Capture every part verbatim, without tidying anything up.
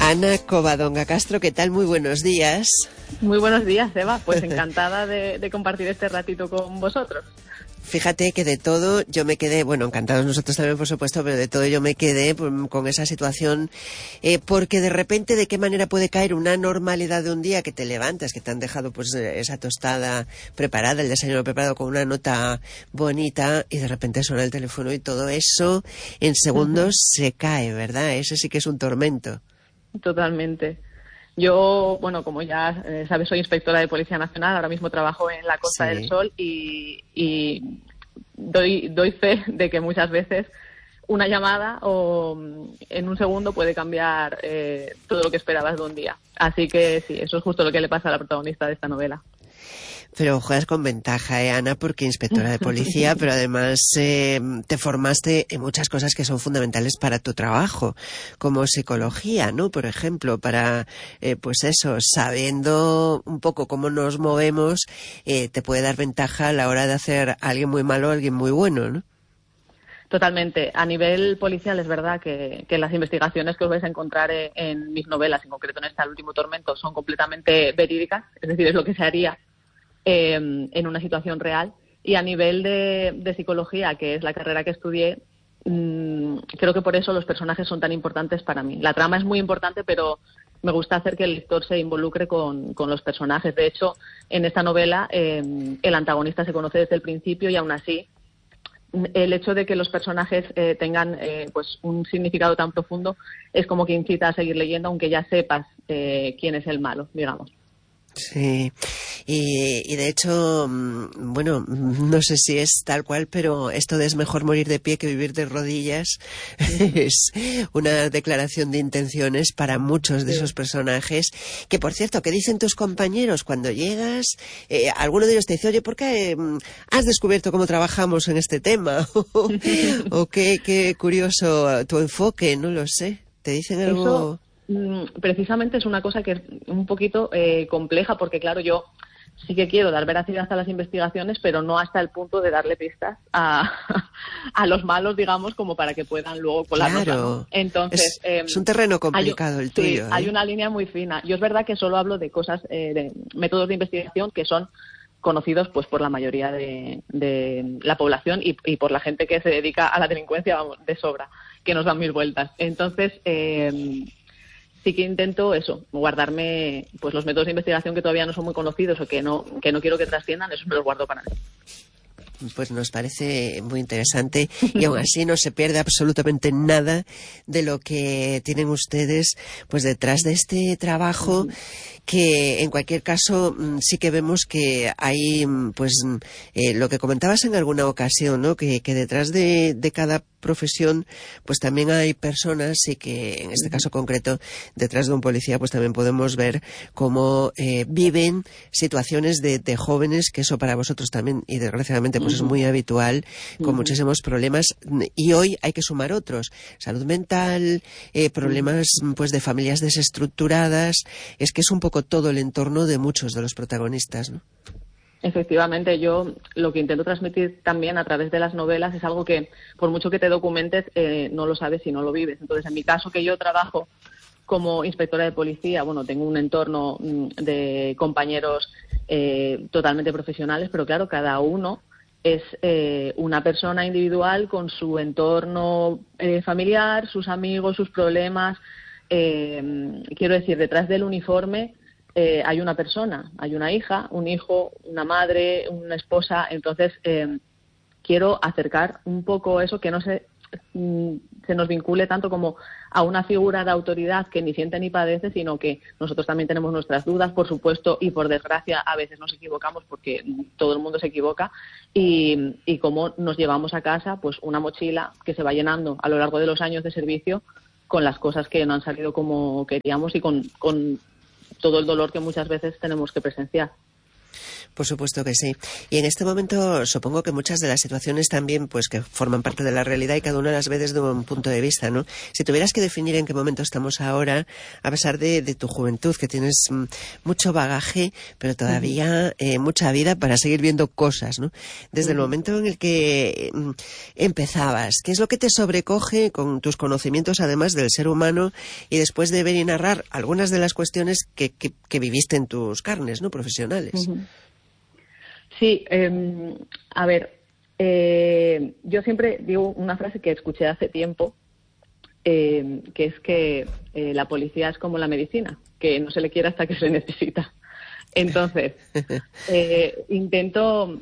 Ana Covadonga Castro, ¿qué tal? Muy buenos días. Muy buenos días, Eva. Pues encantada de, de compartir este ratito con vosotros. Fíjate que de todo yo me quedé, bueno, encantados nosotros también, por supuesto, pero de todo yo me quedé pues, con esa situación, eh, porque de repente, ¿de qué manera puede caer una normalidad de un día que te levantas, que te han dejado pues esa tostada preparada, el desayuno preparado con una nota bonita, y de repente suena el teléfono y todo eso en segundos se cae, ¿verdad? Ese sí que es un tormento. Totalmente. Yo, bueno, como ya eh, sabes, soy inspectora de Policía Nacional, ahora mismo trabajo en la Costa Sí. del Sol y, y doy, doy fe de que muchas veces una llamada o en un segundo puede cambiar eh, todo lo que esperabas de un día. Así que sí, eso es justo lo que le pasa a la protagonista de esta novela. Pero juegas con ventaja, ¿eh, Ana? Porque inspectora de policía, pero además eh, te formaste en muchas cosas que son fundamentales para tu trabajo, como psicología, ¿no? Por ejemplo, para, eh, pues eso, sabiendo un poco cómo nos movemos, eh, te puede dar ventaja a la hora de hacer a alguien muy malo o a alguien muy bueno, ¿no? Totalmente. A nivel policial es verdad que, que las investigaciones que os vais a encontrar en, en mis novelas, en concreto en esta El último tormento, son completamente verídicas, es decir, es lo que se haría Eh, en una situación real. Y a nivel de, de psicología, que es la carrera que estudié, mmm, creo que por eso los personajes son tan importantes para mí. La trama es muy importante, pero me gusta hacer que el lector se involucre con, con los personajes. De hecho, en esta novela eh, el antagonista se conoce desde el principio y aún así el hecho de que los personajes eh, tengan eh, pues un significado tan profundo es como que incita a seguir leyendo, aunque ya sepas eh, quién es el malo, digamos. Sí, y, y de hecho, bueno, no sé si es tal cual, pero esto de es mejor morir de pie que vivir de rodillas es una declaración de intenciones para muchos de Sí. esos personajes, que por cierto, ¿qué dicen tus compañeros cuando llegas? Eh, alguno de ellos te dice, oye, ¿por qué has descubierto cómo trabajamos en este tema? O qué, qué curioso tu enfoque, no lo sé. ¿Te dicen algo? Eso precisamente es una cosa que es un poquito eh, compleja, porque claro, yo sí que quiero dar veracidad a las investigaciones, pero no hasta el punto de darle pistas a, a los malos, digamos, como para que puedan luego colarnos. Claro. ¿No? Entonces, es, eh, es un terreno complicado hay, el tuyo. Sí, ¿eh? hay una línea muy fina. Yo es verdad que solo hablo de cosas, eh, de métodos de investigación que son conocidos pues por la mayoría de, de la población y, y por la gente que se dedica a la delincuencia, vamos, de sobra, que nos dan mil vueltas. Entonces, eh, sí que intento eso, guardarme pues los métodos de investigación que todavía no son muy conocidos o que no que no quiero que trasciendan, eso me los guardo para mí. Pues nos parece muy interesante y aún así no se pierde absolutamente nada de lo que tienen ustedes pues detrás de este trabajo, que en cualquier caso sí que vemos que hay pues eh, lo que comentabas en alguna ocasión, ¿no? que, que detrás de, de cada profesión pues también hay personas, y que en este caso concreto detrás de un policía pues también podemos ver cómo eh, viven situaciones de, de jóvenes, que eso para vosotros también y desgraciadamente pues es muy habitual, con muchísimos problemas, y hoy hay que sumar otros, salud mental, eh, problemas pues de familias desestructuradas. Es que es un poco todo el entorno de muchos de los protagonistas, ¿no? Efectivamente, yo lo que intento transmitir también a través de las novelas es algo que, por mucho que te documentes, eh, no lo sabes si no lo vives. Entonces, en mi caso, que yo trabajo como inspectora de policía, bueno, tengo un entorno mm, de compañeros eh, totalmente profesionales, pero claro, cada uno es eh, una persona individual con su entorno eh, familiar, sus amigos, sus problemas. Eh, quiero decir, detrás del uniforme Eh, hay una persona, hay una hija, un hijo, una madre, una esposa. Entonces eh, quiero acercar un poco eso, que no se, mm, se nos vincule tanto como a una figura de autoridad que ni siente ni padece, sino que nosotros también tenemos nuestras dudas, por supuesto, y por desgracia a veces nos equivocamos, porque todo el mundo se equivoca, y, y cómo nos llevamos a casa pues una mochila que se va llenando a lo largo de los años de servicio con las cosas que no han salido como queríamos y con, con todo el dolor que muchas veces tenemos que presenciar. Por supuesto que sí. Y en este momento supongo que muchas de las situaciones también pues que forman parte de la realidad y cada una las ve desde un punto de vista, ¿no? Si tuvieras que definir en qué momento estamos ahora, a pesar de, de tu juventud, que tienes mm, mucho bagaje, pero todavía uh-huh. eh, mucha vida para seguir viendo cosas, ¿no? Desde uh-huh. el momento en el que mm, empezabas, ¿qué es lo que te sobrecoge con tus conocimientos además del ser humano y después de ver y narrar algunas de las cuestiones que, que, que viviste en tus carnes, ¿no? Profesionales. Uh-huh. Sí, eh, a ver, eh, yo siempre digo una frase que escuché hace tiempo, eh, que es que eh, la policía es como la medicina, que no se le quiere hasta que se necesita. Entonces, eh, intento,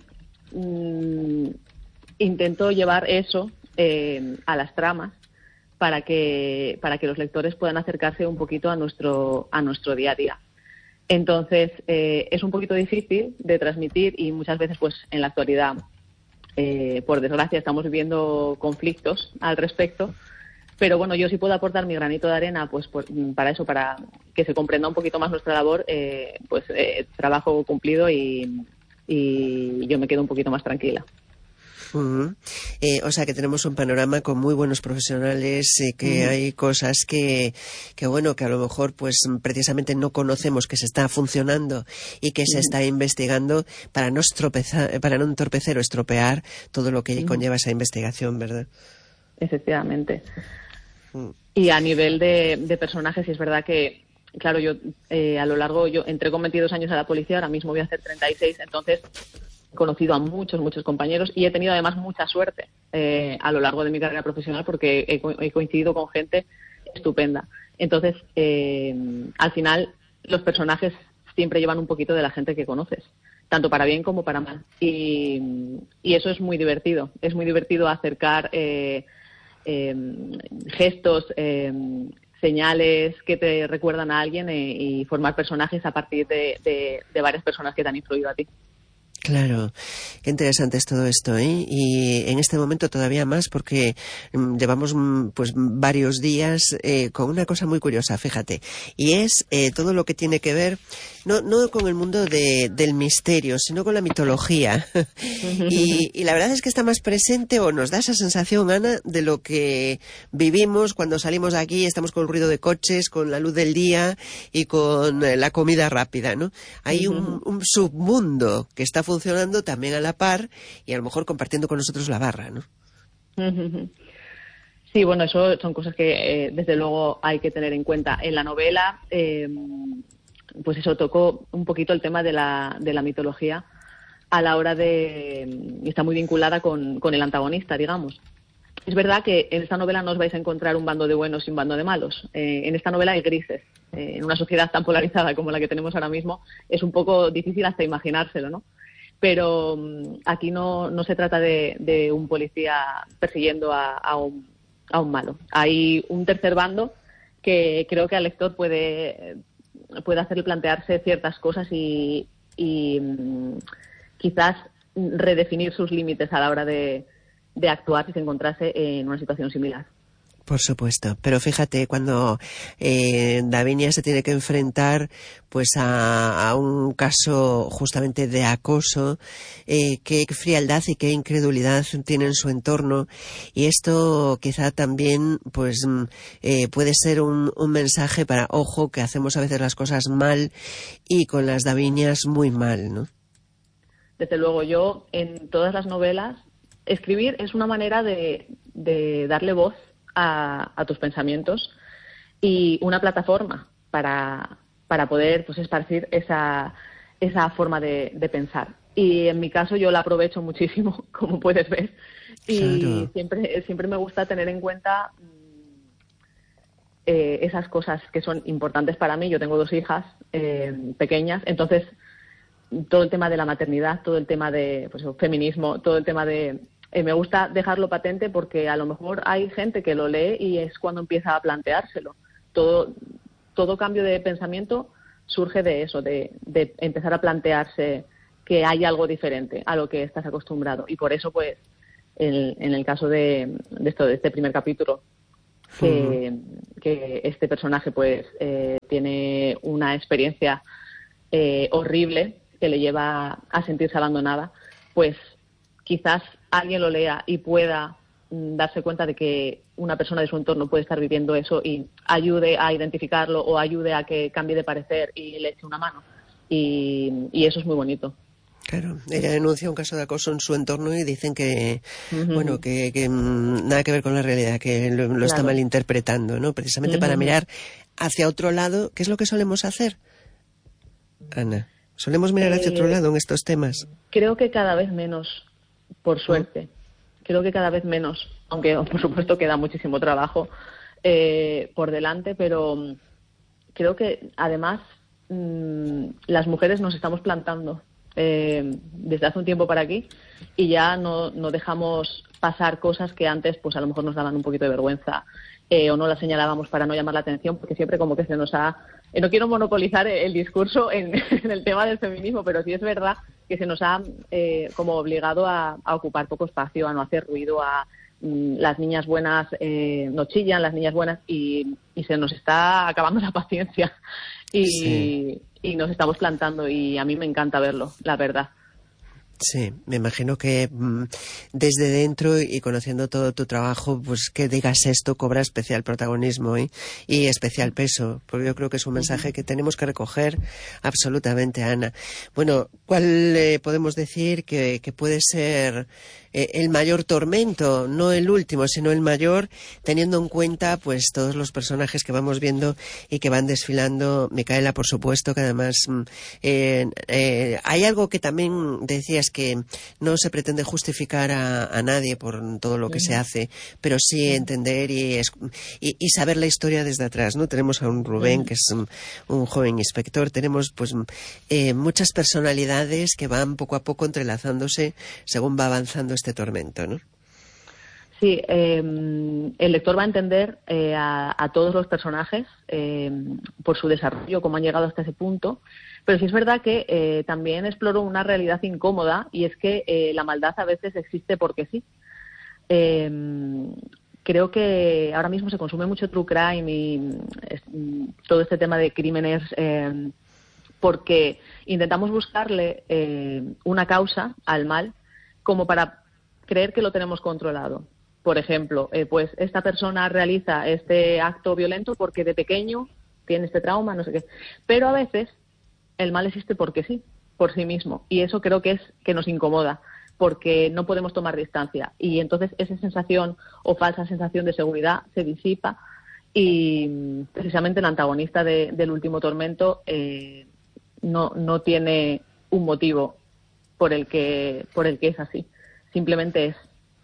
mm, intento llevar eso eh, a las tramas para que, para que los lectores puedan acercarse un poquito a nuestro, a nuestro día a día. Entonces, eh, es un poquito difícil de transmitir y muchas veces, pues, en la actualidad, eh, por desgracia, estamos viviendo conflictos al respecto. Pero bueno, yo sí puedo aportar mi granito de arena, pues, pues para eso, para que se comprenda un poquito más nuestra labor, eh, pues eh, trabajo cumplido y, y yo me quedo un poquito más tranquila. Uh-huh. Eh, o sea que tenemos un panorama con muy buenos profesionales, eh, que uh-huh. hay cosas que, que bueno, que a lo mejor pues precisamente no conocemos, que se está funcionando y que uh-huh. se está investigando para no estropezar, para no entorpecer o estropear todo lo que uh-huh. conlleva esa investigación, ¿verdad? Efectivamente. Uh-huh. Y a nivel de, de personajes, sí es verdad que, claro, yo eh, a lo largo, yo entré con veintidós años a la policía, ahora mismo voy a hacer treinta y seis, entonces he conocido a muchos, muchos compañeros y he tenido además mucha suerte eh, a lo largo de mi carrera profesional porque he, he coincidido con gente estupenda. Entonces, eh, al final, los personajes siempre llevan un poquito de la gente que conoces, tanto para bien como para mal. Y, y eso es muy divertido. Es muy divertido acercar eh, eh, gestos, eh, señales que te recuerdan a alguien eh, y formar personajes a partir de, de, de varias personas que te han influido a ti. Claro, qué interesante es todo esto, ¿eh? Y en este momento todavía más porque mmm, llevamos mmm, pues varios días eh, con una cosa muy curiosa, fíjate, y es eh, todo lo que tiene que ver no no con el mundo de, del misterio, sino con la mitología. y, y la verdad es que está más presente, o nos da esa sensación, Ana, de lo que vivimos cuando salimos de aquí, estamos con el ruido de coches, con la luz del día y con eh, la comida rápida, ¿no? Hay un, un submundo que está funcionando también a la par y a lo mejor compartiendo con nosotros la barra, ¿no? Sí, bueno, eso son cosas que eh, desde luego hay que tener en cuenta. En la novela, eh, pues eso, tocó un poquito el tema de la, de la mitología a la hora de... y está muy vinculada con, con el antagonista, digamos. Es verdad que en esta novela no os vais a encontrar un bando de buenos y un bando de malos. Eh, en esta novela hay grises. Eh, en una sociedad tan polarizada como la que tenemos ahora mismo, es un poco difícil hasta imaginárselo, ¿no? Pero um, aquí no, no se trata de, de un policía persiguiendo a, a, un, a un malo. Hay un tercer bando que creo que al lector puede, puede hacerle plantearse ciertas cosas y, y um, quizás redefinir sus límites a la hora de, de actuar si se encontrase en una situación similar. Por supuesto, pero fíjate, cuando eh, Davinia se tiene que enfrentar pues a, a un caso justamente de acoso, eh, qué frialdad y qué incredulidad tiene en su entorno, y esto quizá también pues eh, puede ser un, un mensaje para, ojo, que hacemos a veces las cosas mal y con las Davinias muy mal, ¿no? Desde luego, yo en todas las novelas, escribir es una manera de, de darle voz A, a tus pensamientos y una plataforma para, para poder pues esparcir esa, esa forma de, de pensar. Y en mi caso yo la aprovecho muchísimo, como puedes ver, y claro. siempre, siempre me gusta tener en cuenta eh, esas cosas que son importantes para mí. Yo tengo dos hijas eh, pequeñas, entonces todo el tema de la maternidad, todo el tema de pues, feminismo, todo el tema de... Eh, me gusta dejarlo patente porque a lo mejor hay gente que lo lee y es cuando empieza a planteárselo. Todo, todo cambio de pensamiento surge de eso, de, de empezar a plantearse que hay algo diferente a lo que estás acostumbrado. Y por eso, pues, el, en el caso de, de, esto, de este primer capítulo, que, uh-huh. que este personaje pues eh, tiene una experiencia eh, horrible que le lleva a sentirse abandonada, pues quizás alguien lo lea y pueda mm, darse cuenta de que una persona de su entorno puede estar viviendo eso y ayude a identificarlo o ayude a que cambie de parecer y le eche una mano. Y, y eso es muy bonito. Claro, ella denuncia un caso de acoso en su entorno y dicen que, uh-huh. bueno, que, que mmm, nada que ver con la realidad, que lo, lo claro. está malinterpretando, ¿no? Precisamente uh-huh. para mirar hacia otro lado, ¿qué es lo que solemos hacer, Ana? ¿Solemos mirar eh, hacia otro lado en estos temas? Creo que cada vez menos, por suerte. ¿Oh? Creo que cada vez menos, aunque por supuesto queda muchísimo trabajo eh, por delante, pero creo que además mmm, las mujeres nos estamos plantando. Eh, desde hace un tiempo para aquí y ya no, no dejamos pasar cosas que antes pues a lo mejor nos daban un poquito de vergüenza eh, o no las señalábamos para no llamar la atención, porque siempre como que se nos ha... Eh, no quiero monopolizar el discurso en, en el tema del feminismo, pero sí es verdad que se nos ha eh, como obligado a, a ocupar poco espacio, a no hacer ruido, a mm, las niñas buenas eh, no chillan, las niñas buenas y, y se nos está acabando la paciencia y... Sí. Y nos estamos plantando y a mí me encanta verlo, la verdad. Sí, me imagino que mmm, desde dentro y conociendo todo tu trabajo, pues que digas esto cobra especial protagonismo ¿eh? y especial peso, porque yo creo que es un mensaje que tenemos que recoger absolutamente, Ana. Bueno, ¿cuál eh, podemos decir que, que puede ser eh, el mayor tormento? No el último, sino el mayor, teniendo en cuenta pues todos los personajes que vamos viendo y que van desfilando. Micaela, por supuesto, que además eh, eh, hay algo que también decías que no se pretende justificar a, a nadie por todo lo que sí. se hace, pero sí entender y, y, y saber la historia desde atrás, ¿no? Tenemos a un Rubén, sí. que es un, un joven inspector, tenemos pues eh, muchas personalidades que van poco a poco entrelazándose según va avanzando este tormento, ¿no? Sí, eh, el lector va a entender eh, a, a todos los personajes eh, por su desarrollo, cómo han llegado hasta ese punto. Pero sí es verdad que eh, también exploro una realidad incómoda y es que eh, la maldad a veces existe porque sí. Eh, creo que ahora mismo se consume mucho true crime y es, todo este tema de crímenes eh, porque intentamos buscarle eh, una causa al mal como para creer que lo tenemos controlado. Por ejemplo, eh, pues esta persona realiza este acto violento porque de pequeño tiene este trauma, no sé qué. Pero a veces el mal existe porque sí, por sí mismo. Y eso creo que es que nos incomoda, porque no podemos tomar distancia. Y entonces esa sensación o falsa sensación de seguridad se disipa y precisamente el antagonista de, del último tormento eh, no, no tiene un motivo por el que, por el que es así. Simplemente es.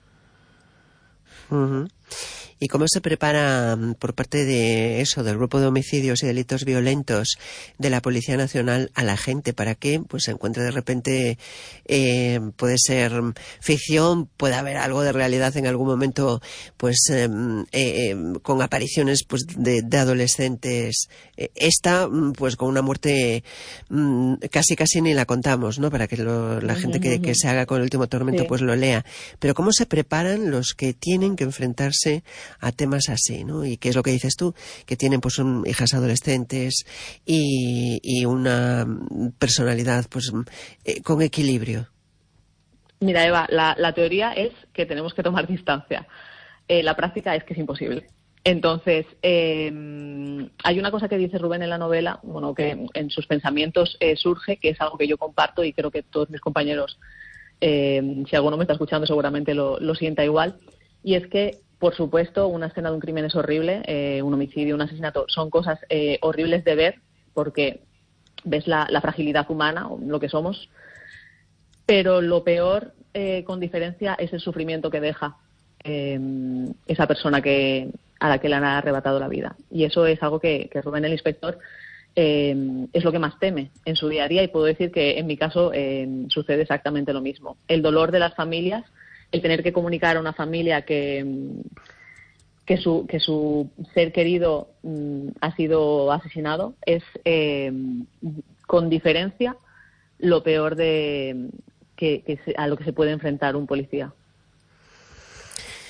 Uh-huh. ¿Y cómo se prepara por parte de eso, del grupo de homicidios y delitos violentos de la Policía Nacional a la gente para que pues se encuentre de repente, eh, puede ser ficción, puede haber algo de realidad en algún momento, pues eh, eh, con apariciones pues de, de adolescentes, eh, esta pues con una muerte mm, casi casi ni la contamos, ¿no? Para que lo, la uh-huh, gente que, uh-huh. que se haga con el último tormento sí. pues lo lea. Pero ¿cómo se preparan los que tienen que enfrentarse a temas así, ¿no? Y qué es lo que dices tú, que tienen pues un, hijas adolescentes y, y una personalidad pues eh, con equilibrio? Mira, Eva, la, la teoría es que tenemos que tomar distancia. Eh, la práctica es que es imposible. Entonces, eh, hay una cosa que dice Rubén en la novela, bueno, que en sus pensamientos eh, surge, que es algo que yo comparto y creo que todos mis compañeros, eh, si alguno me está escuchando seguramente lo, lo sienta igual, y es que por supuesto, una escena de un crimen es horrible, eh, un homicidio, un asesinato, son cosas eh, horribles de ver porque ves la, la fragilidad humana, lo que somos, pero lo peor, eh, con diferencia, es el sufrimiento que deja eh, esa persona que, a la que le han arrebatado la vida. Y eso es algo que, que Rubén el inspector eh, es lo que más teme en su día a día y puedo decir que en mi caso eh, sucede exactamente lo mismo. El dolor de las familias, el tener que comunicar a una familia que, que, su, que su ser querido mm, ha sido asesinado es, eh, con diferencia, lo peor de que, que se, a lo que se puede enfrentar un policía.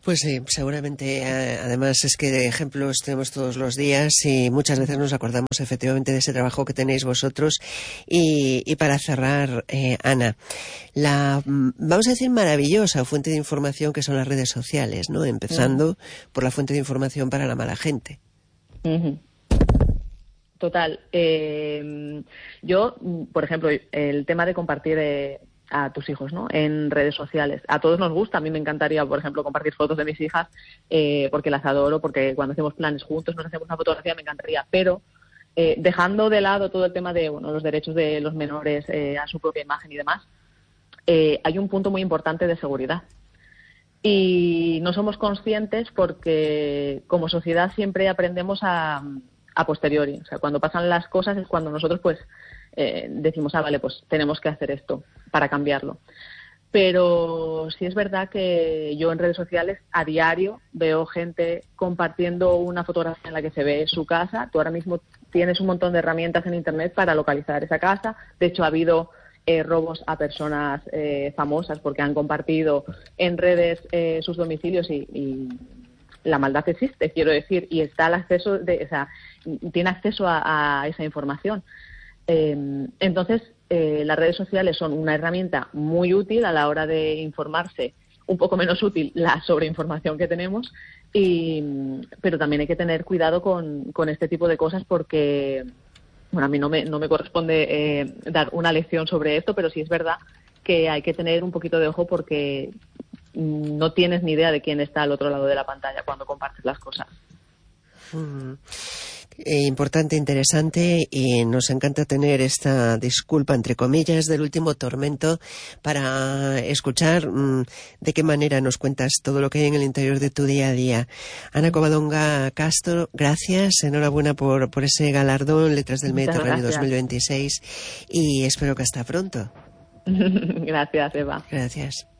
Pues sí, seguramente. Además es que de ejemplos tenemos todos los días y muchas veces nos acordamos efectivamente de ese trabajo que tenéis vosotros. Y, y para cerrar, eh, Ana, la, vamos a decir, maravillosa fuente de información que son las redes sociales, ¿no? Empezando uh-huh. por la fuente de información para la mala gente. Uh-huh. Total. Eh, yo, por ejemplo, el tema de compartir eh, a tus hijos, ¿no?, en redes sociales. A todos nos gusta. A mí me encantaría, por ejemplo, compartir fotos de mis hijas eh, porque las adoro, porque cuando hacemos planes juntos nos hacemos una fotografía, me encantaría. Pero eh, dejando de lado todo el tema de bueno, los derechos de los menores eh, a su propia imagen y demás, eh, hay un punto muy importante de seguridad. Y no somos conscientes porque como sociedad siempre aprendemos a, a posteriori. O sea, cuando pasan las cosas es cuando nosotros pues eh, decimos, ah, vale, pues tenemos que hacer esto para cambiarlo. Pero sí es verdad que yo en redes sociales a diario veo gente compartiendo una fotografía en la que se ve su casa. Tú ahora mismo tienes un montón de herramientas en Internet para localizar esa casa. De hecho, ha habido eh, robos a personas eh, famosas porque han compartido en redes eh, sus domicilios y, y la maldad existe, quiero decir, y está el acceso, de, o sea, tiene acceso a, a esa información. Eh, entonces, eh, las redes sociales son una herramienta muy útil a la hora de informarse, un poco menos útil la sobreinformación que tenemos, y, pero también hay que tener cuidado con, con este tipo de cosas porque, bueno, a mí no me, no me corresponde eh, dar una lección sobre esto, pero sí es verdad que hay que tener un poquito de ojo porque no tienes ni idea de quién está al otro lado de la pantalla cuando compartes las cosas. Mm. Eh, importante, interesante, y nos encanta tener esta disculpa, entre comillas, del último tormento para escuchar mmm, de qué manera nos cuentas todo lo que hay en el interior de tu día a día. Ana Covadonga Castro, gracias, enhorabuena por, por ese galardón Letras del Mediterráneo dos mil veintiséis y espero que hasta pronto. Gracias, Eva. Gracias.